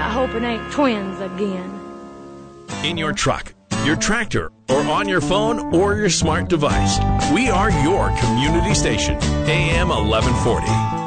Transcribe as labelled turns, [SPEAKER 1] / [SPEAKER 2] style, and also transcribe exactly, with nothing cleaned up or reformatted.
[SPEAKER 1] I hope it ain't twins again.
[SPEAKER 2] In your truck, your tractor, or on your phone or your smart device, we are your community station, A M eleven forty.